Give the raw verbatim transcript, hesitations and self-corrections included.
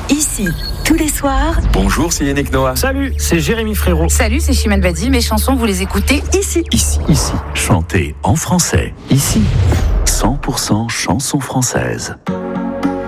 Ici, tous les soirs. Bonjour, c'est Yannick Noah. Salut, c'est Jérémy Frérot. Salut, c'est Chimène Badi. Mes chansons, vous les écoutez Ici. Ici. Ici. Chantez en français. Ici. cent pour cent chansons françaises.